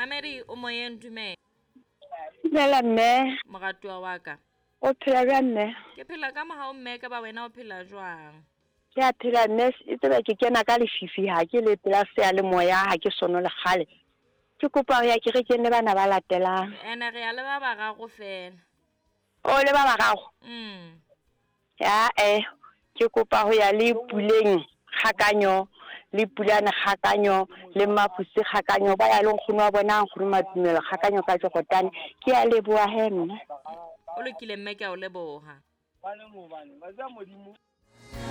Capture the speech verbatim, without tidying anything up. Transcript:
Mamedi o moyeng dume. Dumela mme. Moratuwa wa ka. O phela jwang mme? Ke phela ka mohao mme ka ba wena o phela jwang? Ke a phela mme, e tseba ke kena ka lefifi ha ke le pela se ya le moya ha ke sono le kgale. Ke kopa ho ya ke re kene bana ba latelang. Ene re ya le ba bararo fela. O le ba bararo. Mm. Ya eh ke kopa ho ya le puleng kgakanyo le pulana kgakanyo le mapusi kgakanyo ba ya le nkgono wa bona nkgono Matumela kgakanyo ka Jokotane ke ya leboa he mme. O lokile mme ke a o leboha. Ba le mo bane ba tsa modimo.